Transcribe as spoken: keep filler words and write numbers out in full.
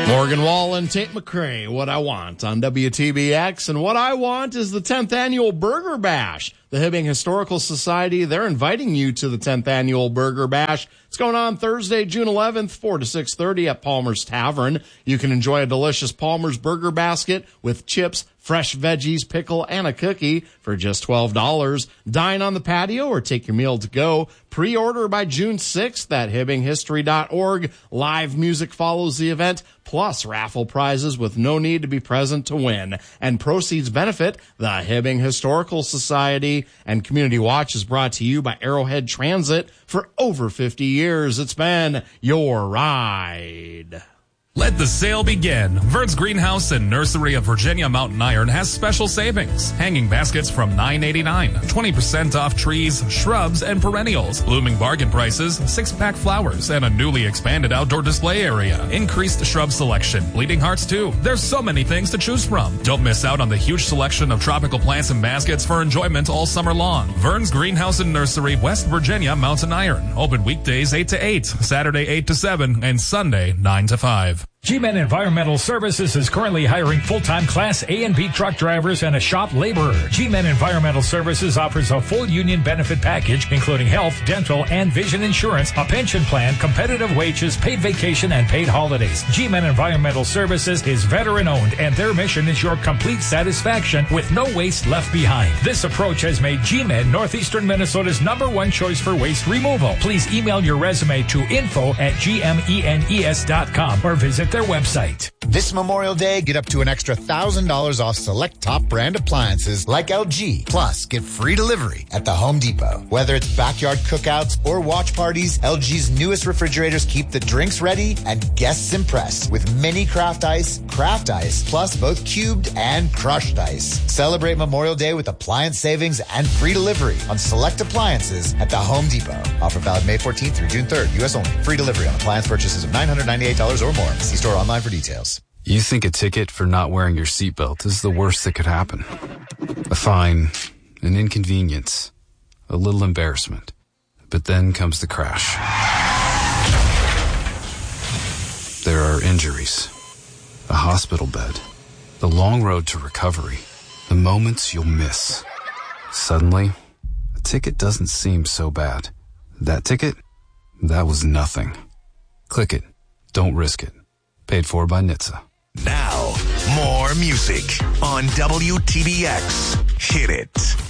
Morgan Wall and Tate McRae, What I Want on W T B X. And what I want is the tenth Annual Burger Bash. The Hibbing Historical Society, they're inviting you to the tenth Annual Burger Bash. It's going on Thursday, June eleventh, four to six thirty at Palmer's Tavern. You can enjoy a delicious Palmer's Burger Basket with chips, fresh veggies, pickle, and a cookie for just twelve dollars. Dine on the patio or take your meal to go. Pre-order by June sixth at hibbing history dot org. Live music follows the event, plus raffle prizes with no need to be present to win. And proceeds benefit the Hibbing Historical Society. And Community Watch is brought to you by Arrowhead Transit. For over fifty years, it's been your ride. Let the sale begin. Vern's Greenhouse and Nursery of Virginia Mountain Iron has special savings. Hanging baskets from nine eighty-nine. twenty percent off trees, shrubs, and perennials. Blooming bargain prices, six-pack flowers, and a newly expanded outdoor display area. Increased shrub selection. Bleeding hearts, too. There's so many things to choose from. Don't miss out on the huge selection of tropical plants and baskets for enjoyment all summer long. Vern's Greenhouse and Nursery, West Virginia Mountain Iron. Open weekdays eight to eight, Saturday eight to seven, and Sunday nine to five. G-Men Environmental Services is currently hiring full-time Class A and B truck drivers and a shop laborer. G-Men Environmental Services offers a full union benefit package, including health, dental, and vision insurance, a pension plan, competitive wages, paid vacation, and paid holidays. G-Men Environmental Services is veteran-owned, and their mission is your complete satisfaction with no waste left behind. This approach has made G-Men Northeastern Minnesota's number one choice for waste removal. Please email your resume to info at g m e n e s dot com or visit their website. This Memorial Day, get up to an extra one thousand dollars off select top brand appliances like L G. Plus, get free delivery at the Home Depot. Whether it's backyard cookouts or watch parties, L G's newest refrigerators keep the drinks ready and guests impressed with mini craft ice, craft ice, plus both cubed and crushed ice. Celebrate Memorial Day with appliance savings and free delivery on select appliances at the Home Depot. Offer valid May fourteenth through June third, U S only. Free delivery on appliance purchases of nine hundred ninety-eight dollars or more. See store online for details. You think a ticket for not wearing your seatbelt is the worst that could happen. A fine, an inconvenience, a little embarrassment. But then comes the crash. There are injuries, a hospital bed, the long road to recovery, the moments you'll miss. Suddenly, a ticket doesn't seem so bad. That ticket? That was nothing. Click it. Don't risk it. Paid for by N H T S A. Now, more music on W T B X. Hit it.